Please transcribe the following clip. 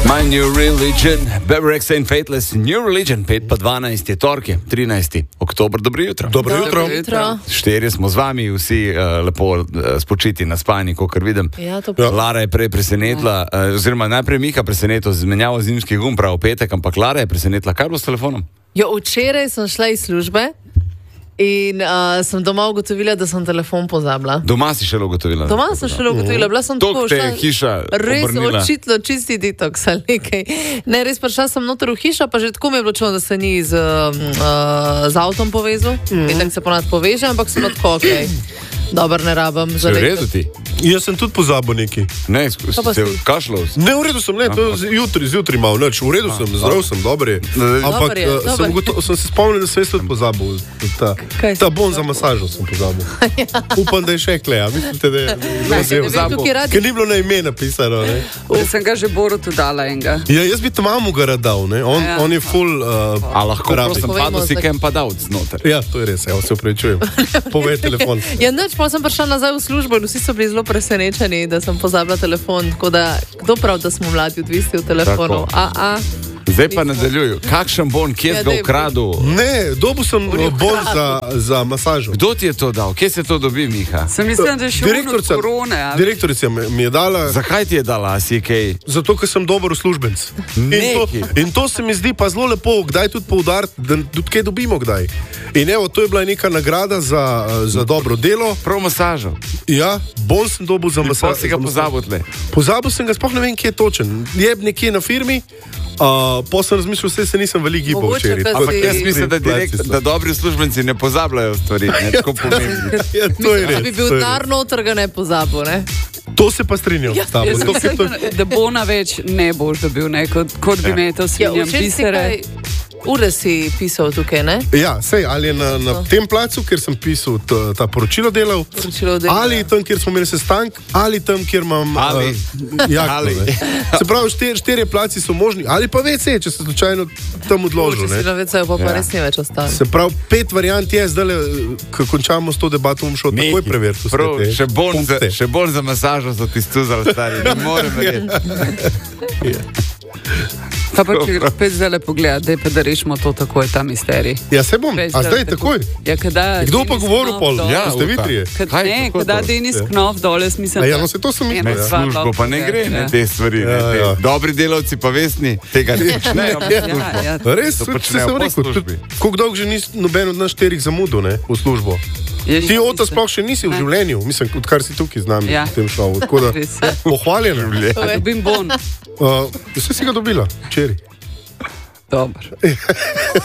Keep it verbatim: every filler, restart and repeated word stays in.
My New Religion, Beverix and Fateless, New Religion, pet pa dvanajst je torke, trinajsti oktober, dobro jutro. Dobro jutro. Dobro jutro. Štirje smo z vami, vsi uh, lepo uh, spočiti na spajni, kakor vidim. Ja, to Ja. Lara je prej presenetila, uh, oziroma najprej Miha presenetila z menjavo zimskih gum prav v petek, ampak Lara je presenetila. Kaj bo s telefonom? Jo, včeraj sem šla iz službe in uh, sem doma ugotovila, da sem telefon pozabila. Doma si šele ugotovila. Doma sem šele ugotovila, bila sem Tok tako te je šla- hiša Res obrnila. očitno čisti detoks ali nekaj. Ne, res prišla sem noter v hišo, pa že tako mi je bilo čudno, da se ni z, uh, z avtom povezal. Mm. In tako se ponad poveže, ampak sem tako, ok, dobro, ne rabim. Se v redu ti? Jaz sem tudi pozabil neki. Ne, Kaj pa se si? kašljal. Ne, v redu sem, ne, to je jutri, zjutraj malo, neč, v redu sem, zdrav sem, dober je. Ampak Dober je, eh, dober sem, je. gotovo, sem se spomnil, da sem jaz tudi pozabil. Ta, Kaj si ta bon za masažo sem pozabil. Upam, da je še kleja, mislite, da je Ne, ne vzel. vem, tukaj radi. Ker ni bilo na ime napisano, ne. Da sem ga že Borutu dala enega. Ja, jaz bi mamu ga rad dal, ne. On, Ja. on je full uh, A lahko rabi. prosim, Povejmo, padel si za- kem pa dal znotraj. Ja, to je res, ja, se upravičujem. Povej telefon. Ja, nič, pa sem prišla nazaj v službo in vsi so bili zelo presenečeni, da sem pozabila telefon. Tako da, kdo prav, da smo mladi odvisni od telefonov? Tako. A, a. Zdaj pa nadaljuj. Kakšen bon, kje Ja, si ga daj, ukradel? Ne, dobil sem eh, bon za, za masažo. Kdo ti je to dal? Kje se to dobi, Miha? Sem mislila, da je še Direktorica, od korone. ali- direktorica mi mi je dala, Zakaj ti je dala, a si kaj? zato ker sem dober uslužbenc. In to, Nekaj. in to se mi zdi pa zelo lepo, kdaj tudi poudariti, da tudi kaj dobimo kdaj. In evo, to je bila neka nagrada za, za dobro delo. Prav masažo. Ja, bon sem dobil za Pa masažo. si ga pozabil tle. Pozabil sem ga, sploh ne vem, kje je točen. Je nekje na firmi, uh, pa sem razmišljal, vse se nisem veliko gibal Mogoče, včeraj. da tako si- da- Jaz mislim, da, direkt, da dobri uslužbenci ne pozabljajo stvari, ne tako pomembni. Ja, to je Če res. bi bil to je res. denar noter, ga ne pozabil, ne? To se pa strinjam Ja, s tabo. Jaz zato, ker mislim, to- da- da bona več ne boš dobil, ne, kot, kot bi metal Ja, svinjam včeraj si bisere. kaj, ure si pisal tukaj, ne? Ja, sej, ali je na, na tem placu, kjer sem pisal ta, ta poročilo delal, Poročilo dela, ali ja. tam, kjer smo imeli sestank, ali tam, kjer imam Ali. uh, jakno, Ali. ne. Se pravi, štir, štirje placi so možni, ali pa ve se, če se slučajno tam odložil. Če si Ne. na vecejo, pa, pa Ja. res ni več ostalo. Se pravi, pet variant je, zdaj, ko končamo s to debato, bom šel takoj preveriti. vse Prav, te še bolj za, punkte. še bolj za masažo so ti stuzali stari, ne morem verjeti. Pa pa če greš spet zdaj pogledati, da je pa da rešimo to takoj, ta misterij. Ja, se bom, Spet a zdaj takoj. Ja, kada Kdo pa Denis govoril Knov pol? dol- Ja, ste vi Uta. trije. Kad, Kaj, ne, kako kada to? Denis Ja. Knov dol, jaz mislim, A ja, da- no, se to sem mislil, Ena ja. stvar Službo lahko pa ne gre, ne, ja. te stvari. Ne, Ja, te. ja. Dobri delavci pa vesni tega ne počnejo. Ja, ja. Res, To se počnejo sem po rekel, službi. tudi, koliko dolgo že nisi noben od nas štirih zamudil, ne, v službo. Jaz Ti že ota mislim. sploh še nisi v Ne. življenju, mislim, odkar si tukaj z nami Ja. v tem šovu. Tako da, Res je. pohvaljeno. A dobim bon. Uh, vse si ga dobila, včeraj. Dobro.